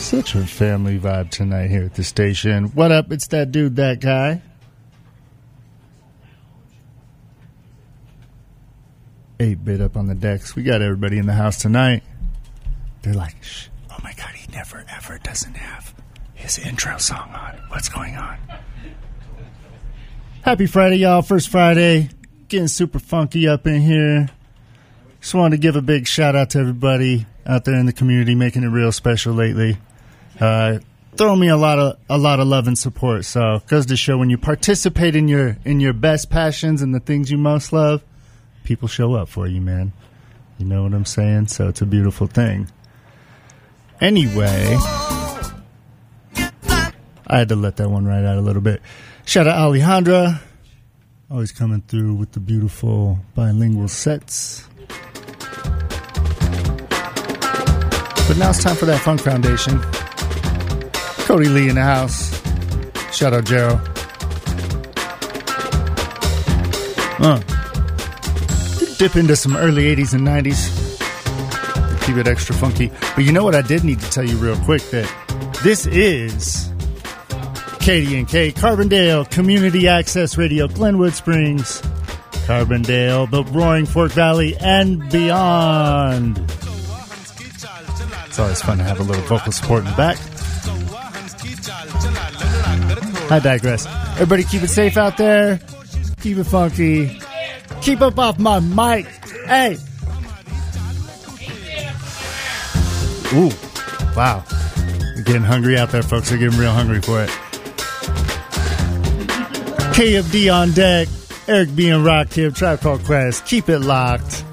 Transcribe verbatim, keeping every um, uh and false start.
Such a family vibe tonight here at the station. What up? It's that dude, that guy. eight-bit up on the decks. We got everybody in the house tonight. They're like, shh, oh my God, he never, ever doesn't have his intro song on. What's going on? Happy Friday, y'all. First Friday. Getting super funky up in here. Just wanted to give a big shout out to everybody out there in the community making it real special lately. Uh, throwing me a lot of a lot of love and support. So it goes to show when you participate in your in your best passions and the things you most love, people show up for you, man. You know what I'm saying? So it's a beautiful thing. Anyway, I had to let that one ride out a little bit. Shout out Alejandra. Always coming through with the beautiful bilingual sets. But now it's time for that Funk Foundation. Cody Lee in the house. Shout out Jero. Uh. Dip into some early eighties and nineties. Keep it extra funky. But you know what I did need to tell you real quick? That this is K D and K, Carbondale Community Access Radio, Glenwood Springs, Carbondale, the Roaring Fork Valley, and beyond. It's always fun to have a little vocal support in the back. I digress. Everybody keep it safe out there. Keep it funky. Keep up off my mic. Hey. Ooh. Wow. You're getting hungry out there, folks. They're getting real hungry for it. K F D on deck. Eric B and Rock Kid, Tribe Called Quest. Keep it locked.